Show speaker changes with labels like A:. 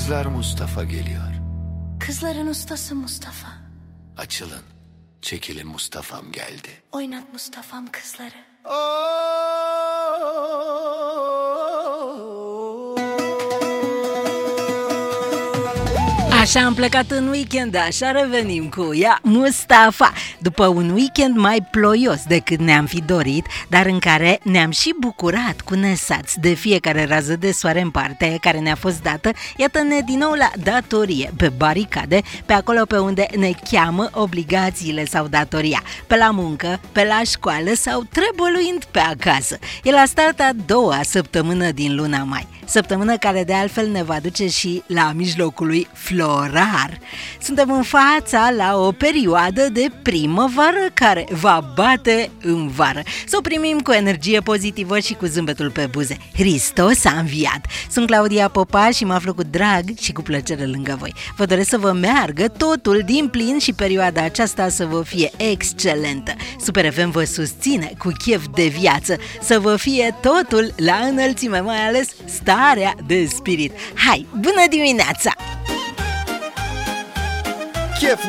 A: Kızlar Mustafa geliyor.
B: Kızların ustası Mustafa.
A: Açılın, çekilin, Mustafa'm geldi.
B: Oynat Mustafa'm kızları.
C: Așa am plecat în weekend, așa revenim cu ea, Mustafa, după un weekend mai ploios decât ne-am fi dorit, dar în care ne-am și bucurat cu nesați de fiecare rază de soare în parte care ne-a fost dată. Iată-ne din nou la datorie, pe baricade, pe acolo pe unde ne cheamă obligațiile sau datoria, pe la muncă, pe la școală sau trebăluind pe acasă. E la start a doua săptămână din luna mai, săptămână care de altfel ne va duce și la mijlocul lui florar. Suntem în fața la o perioadă de primăvară care va bate în vară. Să o primim cu energie pozitivă și cu zâmbetul pe buze. Hristos a înviat! Sunt Claudia Popa și mă aflu cu drag și cu plăcere lângă voi. Vă doresc să vă meargă totul din plin și perioada aceasta să vă fie excelentă. Super FM vă susține cu chef de viață, să vă fie totul la înălțime, mai ales starea de spirit. Hai, bună dimineața!
A: Chef